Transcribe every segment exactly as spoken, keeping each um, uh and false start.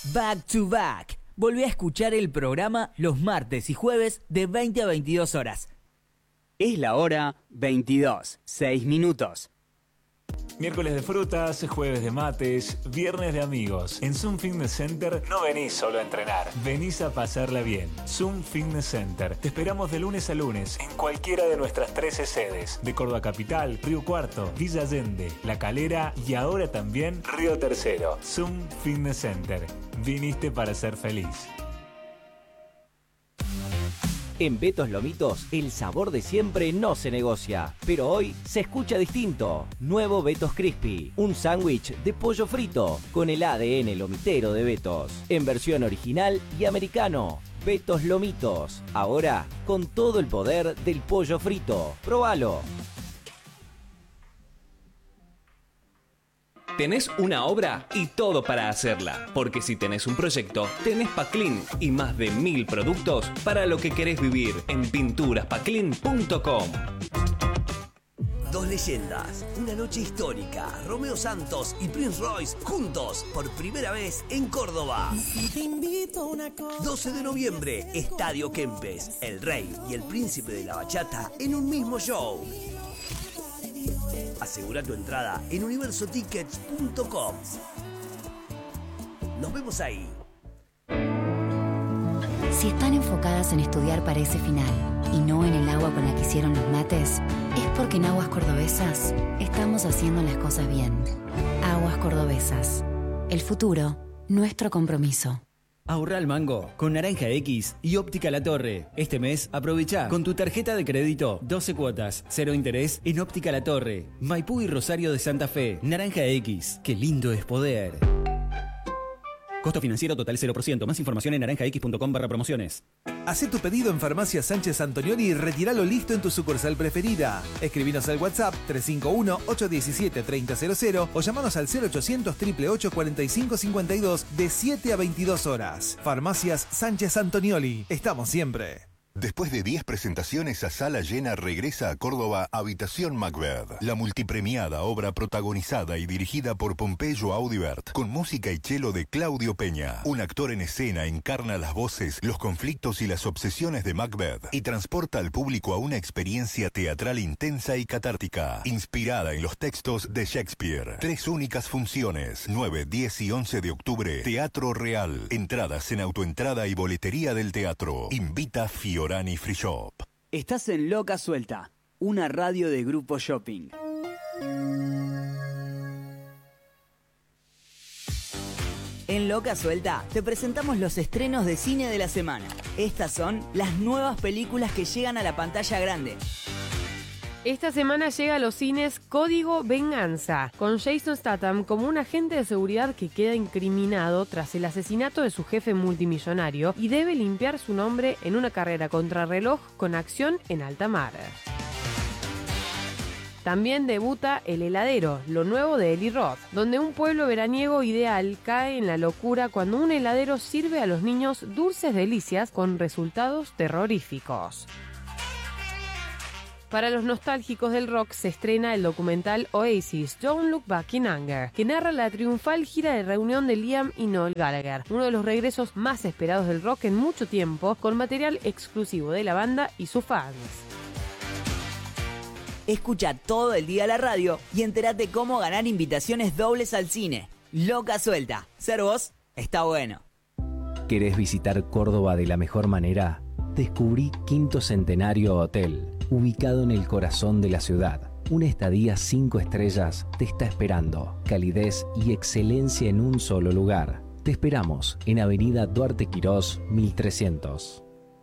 Back to Back. Volví a escuchar el programa los martes y jueves de veinte a veintidós horas. Es la hora veintidós, seis minutos. Miércoles de frutas, jueves de mates, viernes de amigos. En Zoom Fitness Center no venís solo a entrenar, venís a pasarla bien. Zoom Fitness Center. Te esperamos de lunes a lunes en cualquiera de nuestras trece sedes. De Córdoba Capital, Río Cuarto, Villa Allende, La Calera y ahora también Río Tercero. Zoom Fitness Center. Viniste para ser feliz. En Betos Lomitos, el sabor de siempre no se negocia, pero hoy se escucha distinto. Nuevo Betos Crispy, un sándwich de pollo frito con el A D N lomitero de Betos, en versión original y americano. Betos Lomitos, ahora con todo el poder del pollo frito. ¡Próbalo! Tenés una obra y todo para hacerla, porque si tenés un proyecto, tenés Paclin y más de mil productos para lo que querés vivir en pinturas paclin punto com. Dos leyendas, una noche histórica, Romeo Santos y Prince Royce juntos por primera vez en Córdoba. doce de noviembre, Estadio Kempes, el rey y el príncipe de la bachata en un mismo show. Asegura tu entrada en universo tickets punto com. Nos vemos ahí. Si están enfocadas en estudiar para ese final y no en el agua con la que hicieron los mates, es porque en Aguas Cordobesas estamos haciendo las cosas bien. Aguas Cordobesas. El futuro, nuestro compromiso. Ahorra al mango con Naranja X y Óptica La Torre. Este mes aprovecha con tu tarjeta de crédito doce cuotas, cero interés en Óptica La Torre. Maipú y Rosario de Santa Fe. Naranja X. Qué lindo es poder. Costo financiero total cero por ciento. Más información en naranja x punto com barra promociones. Hacé tu pedido en Farmacia Sánchez Antonioli y retíralo listo en tu sucursal preferida. Escribinos al WhatsApp tres cinco uno, ocho uno siete, tres cero cero cero o llamanos al cero ochocientos, ocho ocho ocho, cuarenta y cinco cincuenta y dos de siete a veintidós horas. Farmacias Sánchez Antonioli. Estamos siempre. Después de diez presentaciones a sala llena, regresa a Córdoba Habitación Macbeth, la multipremiada obra protagonizada y dirigida por Pompeyo Audibert, con música y cello de Claudio Peña. Un actor en escena encarna las voces, los conflictos y las obsesiones de Macbeth y transporta al público a una experiencia teatral intensa y catártica, inspirada en los textos de Shakespeare. Tres únicas funciones, nueve, diez y once de octubre, Teatro Real. Entradas en autoentrada y boletería del teatro. Invita Fiorani Free Shop. Estás en Loca Suelta, una radio de Grupo Shopping. En Loca Suelta te presentamos los estrenos de cine de la semana. Estas son las nuevas películas que llegan a la pantalla grande. Esta semana llega a los cines Código Venganza, con Jason Statham como un agente de seguridad que queda incriminado tras el asesinato de su jefe multimillonario y debe limpiar su nombre en una carrera contrarreloj con acción en alta mar. También debuta El Heladero, lo nuevo de Eli Roth, donde un pueblo veraniego ideal cae en la locura cuando un heladero sirve a los niños dulces delicias con resultados terroríficos. Para los nostálgicos del rock se estrena el documental Oasis, Don't Look Back in Anger, que narra la triunfal gira de reunión de Liam y Noel Gallagher, uno de los regresos más esperados del rock en mucho tiempo, con material exclusivo de la banda y sus fans. Escucha todo el día la radio y entérate cómo ganar invitaciones dobles al cine. Loca Suelta. Ser vos está bueno. ¿Querés visitar Córdoba de la mejor manera? Descubrí Quinto Centenario Hotel, ubicado en el corazón de la ciudad. Una estadía cinco estrellas te está esperando. Calidez y excelencia en un solo lugar. Te esperamos en Avenida Duarte Quirós, mil trescientos.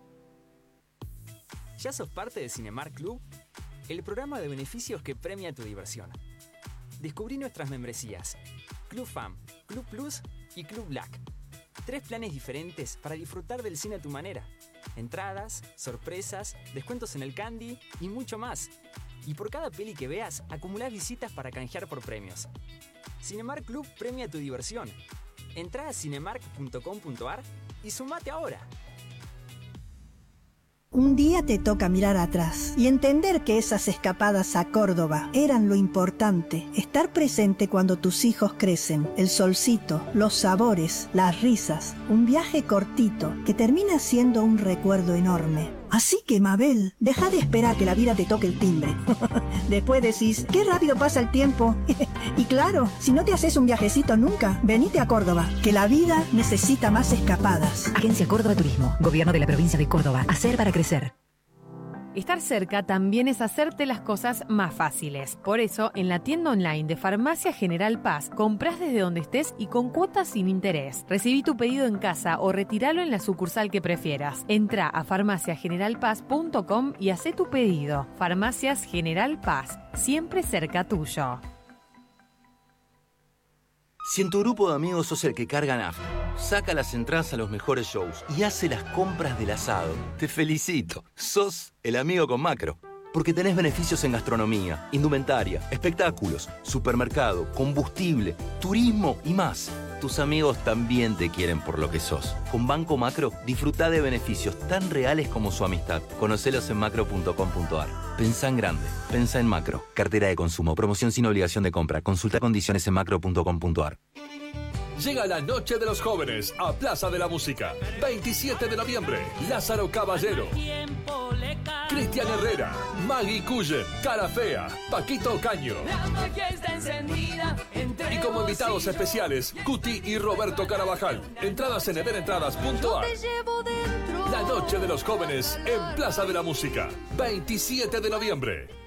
¿Ya sos parte de Cinemark Club? El programa de beneficios que premia tu diversión. Descubrí nuestras membresías: Club Fam, Club Plus y Club Black. Tres planes diferentes para disfrutar del cine a tu manera. Entradas, sorpresas, descuentos en el candy y mucho más. Y por cada peli que veas, acumulás visitas para canjear por premios. Cinemark Club premia tu diversión. Entrá a cinemark punto com punto ar y sumate ahora. Un día te toca mirar atrás y entender que esas escapadas a Córdoba eran lo importante. Estar presente cuando tus hijos crecen, el solcito, los sabores, las risas. Un viaje cortito que termina siendo un recuerdo enorme. Así que, Mabel, deja de esperar que la vida te toque el timbre. Después decís, qué rápido pasa el tiempo. Y claro, si no te haces un viajecito nunca, venite a Córdoba, que la vida necesita más escapadas. Agencia Córdoba Turismo, Gobierno de la Provincia de Córdoba. Hacer para crecer. Estar cerca también es hacerte las cosas más fáciles. Por eso, en la tienda online de Farmacia General Paz, comprás desde donde estés y con cuotas sin interés. Recibí tu pedido en casa o retíralo en la sucursal que prefieras. Entra a farmacia general paz punto com y hacé tu pedido. Farmacias General Paz, siempre cerca tuyo. Si en tu grupo de amigos sos el que carga nafta, saca las entradas a los mejores shows y hace las compras del asado, te felicito. Sos el amigo con Macro. Porque tenés beneficios en gastronomía, indumentaria, espectáculos, supermercado, combustible, turismo y más. Tus amigos también te quieren por lo que sos. Con Banco Macro, disfrutá de beneficios tan reales como su amistad. Conocelos en macro punto com punto ar. Pensá en grande. Pensá en Macro. Cartera de consumo. Promoción sin obligación de compra. Consulta condiciones en macro punto com punto ar. Llega la Noche de los Jóvenes a Plaza de la Música. veintisiete de noviembre. Lázaro Caballero, Cristian Herrera, Maggie Cullen, Cara Fea, Paquito Ocaño. Y como invitados especiales, Cuti y Roberto Carabajal. Entradas en everentradas punto ar. La Noche de los Jóvenes en Plaza de la Música. veintisiete de noviembre.